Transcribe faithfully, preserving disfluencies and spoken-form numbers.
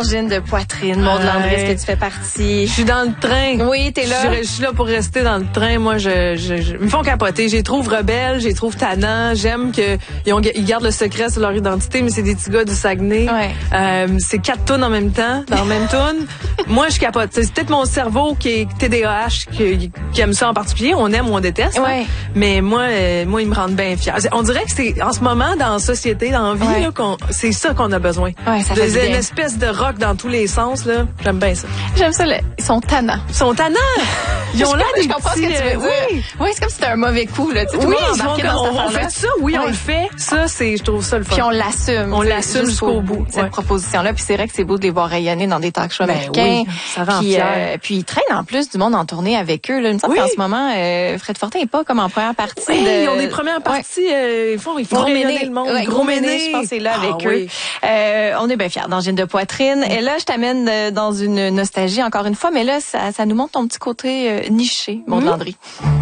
d'angine de poitrine. Maud Landry, est-ce que tu fais partie? Je suis dans le train. Oui, t'es là. Je, je suis là pour rester dans le train. Moi, je, je, je ils me font capoter. Je les trouve rebelles, je les trouve tannants. J'aime que ils, ont, ils gardent le secret sur leur identité, mais c'est des petits gars du Saguenay. Ouais. Euh, c'est quatre tunes en même temps, dans la même tune. Moi, je capote. C'est peut-être mon cerveau qui est T D A H qui, qui aime ça en particulier. On aime ou on déteste. Ouais. Hein? Mais moi, euh, moi, ils me rendent bien fière. On dirait que c'est en ce moment dans la société, dans la vie, ouais. là, qu'on, c'est ça qu'on a besoin. Ouais, ça de, fait bien. Une espèce de rock dans tous les sens là. J'aime bien ça. J'aime ça. Le, ils sont tannants. Ils sont tannants. Ils ont l'air des Je comprends petits, ce que tu veux dire. Oui, oui c'est comme si c'était un mauvais coup là. Tu sais, tout oui, le monde embarqué dans cette on, on fait ça. Oui, ouais. on le fait. Ça, c'est, je trouve ça le fun. Puis on l'assume. On l'assume jusqu'au bout. Cette ouais. proposition-là. Puis c'est vrai que c'est beau de les voir rayonner dans des talk shows ben américains. Oui, ça rend puis, fier. euh, puis ils traînent en plus du monde en tournée avec eux. Là. Il me semble oui. qu'en ce moment, euh, Fred Fortin n'est pas comme en première partie. Oui, de... ils ont des premières parties. Ouais. Euh, ils font, ils font Gros rayonner Méné. le monde. Ouais, Gros Méné, je pense que c'est là avec ah, eux. Oui. Euh, on est bien fiers d'angine de poitrine. Mm. Et là, je t'amène dans une nostalgie encore une fois, mais là, ça, ça nous montre ton petit côté euh, niché, Maud Landry. Mm.